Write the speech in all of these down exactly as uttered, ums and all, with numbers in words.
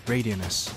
Radianess.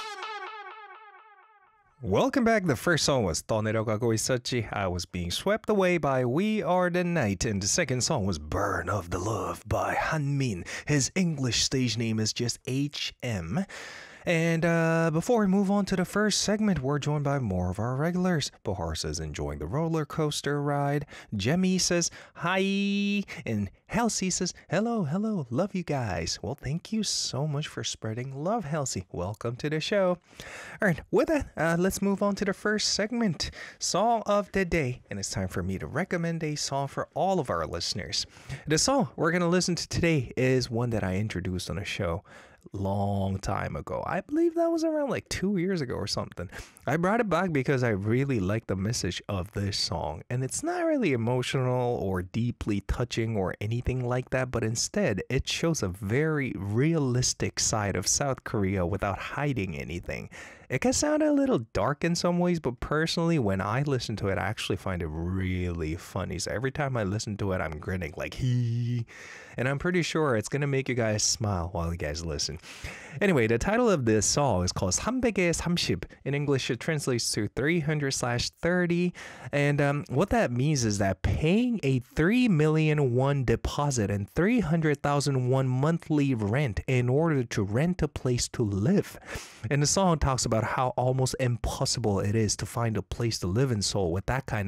Welcome back. The first song was 떠내려가고 있었지. I was being swept away by We Are the Night. And the second song was Burn of the Love by Hanmin. His English stage name is just H M. And uh, before we move on to the first segment, we're joined by more of our regulars. Bahar says, enjoying the roller coaster ride. Jemmy says, hi. And Halsey says, hello, hello, love you guys. Well, thank you so much for spreading love, Halsey. Welcome to the show. All right, with that, uh, let's move on to the first segment, Song of the Day. And it's time for me to recommend a song for all of our listeners. The song we're going to listen to today is one that I introduced on a show long time ago. I believe that was around like two years ago or something. I brought it back because I really like the message of this song, and it's not really emotional or deeply touching or anything like that, but instead it shows a very realistic side of South Korea without hiding anything. It can sound a little dark in some ways, but personally, when I listen to it, I actually find it really funny. So every time I listen to it, I'm grinning like hee. And I'm pretty sure it's going to make you guys smile while you guys listen. Anyway, the title of this song is called 삼백에 삼십. In English, it translates to three hundred slash thirty. And um, what that means is that paying a three million won deposit and three hundred thousand won monthly rent in order to rent a place to live. And the song talks about how almost impossible it is to find a place to live in Seoul with that kind of